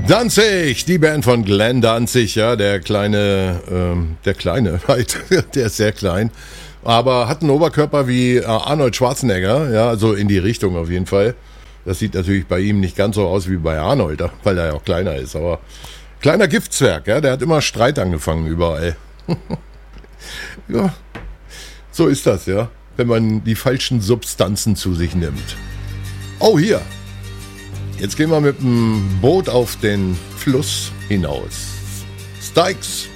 Danzig, die Band von Glenn Danzig, ja, der kleine, halt, der ist sehr klein, aber hat einen Oberkörper wie Arnold Schwarzenegger, ja, also in die Richtung auf jeden Fall. Das sieht natürlich bei ihm nicht ganz so aus wie bei Arnold, weil er ja auch kleiner ist, aber kleiner Giftzwerg, ja, der hat immer Streit angefangen überall. Ja, so ist das, ja, wenn man die falschen Substanzen zu sich nimmt. Oh, hier. Jetzt gehen wir mit dem Boot auf den Fluss hinaus. Styx.